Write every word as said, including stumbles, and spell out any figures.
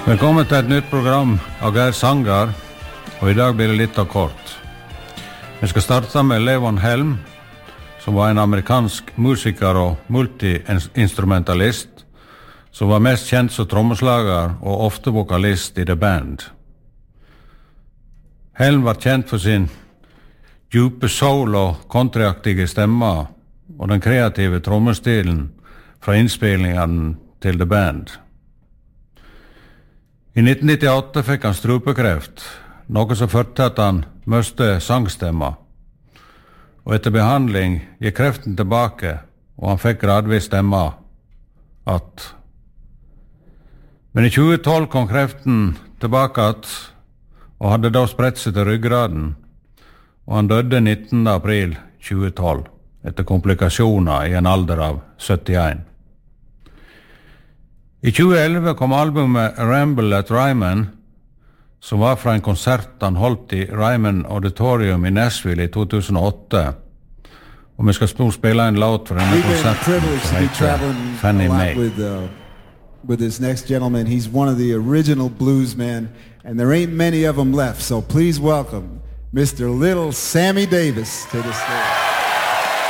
Velkommen til et nytt program av Geir Sangar, og i dag blir det litt av kort. Vi skal starte med Levon Helm, som var en amerikansk musiker og multi-instrumentalist, som var mest kjent som trommeslager og ofte vokalist i The Band. Helm var kjent for sin djupe soul- og countryaktige stemme og den kreative trommestilen fra innspillingene til The Band. I nitten nittiåtte fikk han strupekreft, noe som førte til at han miste sangstemma. Og etter behandling gikk kreften tilbake, og han fikk gradvis stemma att. Men i tjue tolv kom kreften tilbake att, og hadde da spredt seg til ryggraden, og han døde nittende april tjue tolv, etter komplikasjoner i en alder av syttien. I tjue elleve kom albumet Ramble at Ryman, som var fra en konsert han holdt i Ryman Auditorium i Nashville i to tusen og åtte. Og vi skal spille en låt fra denne konserten som heter Fannie Mae. With, uh, with this next gentleman, he's one of the original bluesmen, and there ain't many of them left, so please welcome Mister Little Sammy Davis to the stage.